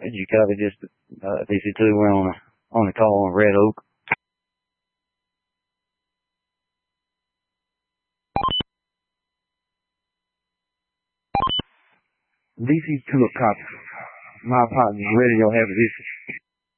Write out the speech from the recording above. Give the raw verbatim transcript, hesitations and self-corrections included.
You copy just, uh, D C two, we're on a, on a call on Red Oak. D C two, copy. My partner's radio have position.